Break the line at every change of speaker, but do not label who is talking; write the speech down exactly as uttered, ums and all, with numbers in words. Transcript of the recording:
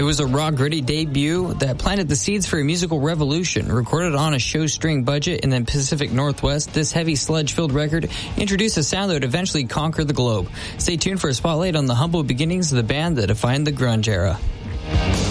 was a raw, gritty debut that planted the seeds for a musical revolution. Recorded on a shoestring budget in the Pacific Northwest, this heavy sludge-filled record introduced a sound that would eventually conquer the globe. Stay tuned for a spotlight on the humble beginnings of the band that defined the grunge era.